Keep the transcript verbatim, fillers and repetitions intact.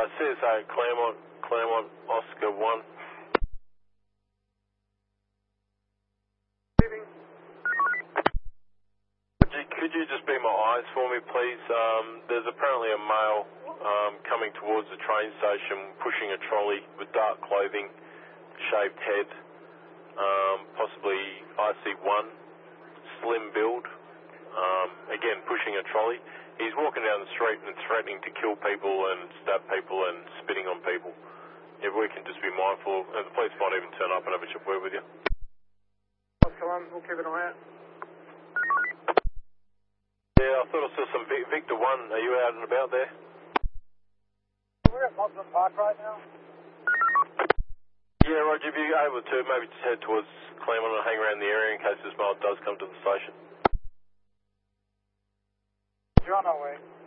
C S A Claremont, Claremont, Oscar one. Could you, could you just be my eyes for me, please? Um, there's apparently a male um, coming towards the train station, pushing a trolley with dark clothing, shaved head, um, possibly I C one, slim build, um, again pushing a trolley. He's walking down the street and threatening to kill people and stab people and spitting on people. If we can just be mindful, and the police might even turn up and have a chat word with you. Come on, we'll keep an eye out. Yeah, I thought I saw some Vic Victor one. Are you out and about there? We're at Mosman Park right now. Yeah, Roger, if you're able to, maybe just head towards Claremont and hang around the area in case this male does come to the station. You're on our way.